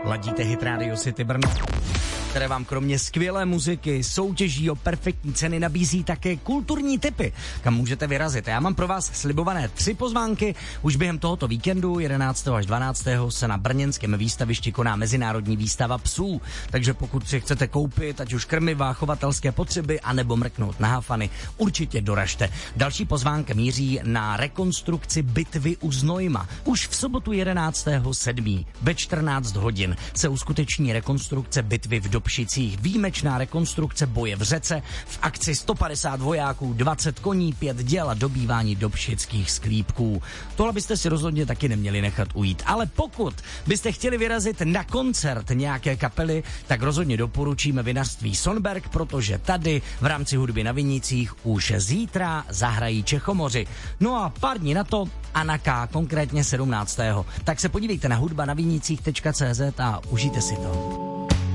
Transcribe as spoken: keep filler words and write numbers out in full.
Ladíte Hit Radio City Brno, které vám kromě skvělé muziky, soutěží o perfektní ceny nabízí také kulturní tipy, kam můžete vyrazit. Já mám pro vás slibované tři pozvánky. Už během tohoto víkendu jedenáctého až dvanáctého se na brněnském výstavišti koná mezinárodní výstava psů. Takže pokud si chcete koupit ať už krmiva, chovatelské potřeby, anebo mrknout na hafany, určitě doražte. Další pozvánka míří na rekonstrukci bitvy u Znojma. Už v sobotu jedenáctého sedmého ve čtrnáct hodin se uskuteční rekonstrukce bitvy v Dobšicích. Výjimečná rekonstrukce boje v řece, v akci sto padesát vojáků, dvacet koní, pět děl a dobývání dobšických sklípků. Tohle byste si rozhodně taky neměli nechat ujít. Ale pokud byste chtěli vyrazit na koncert nějaké kapely, tak rozhodně doporučíme vinařství Sonberg, protože tady v rámci hudby na Vinicích už zítra zahrají Čechomoři. No a pár dní na to Anna K., konkrétně sedmnáctého Tak se podívejte na hudba na vinicích tečka cé zet a užijte si to.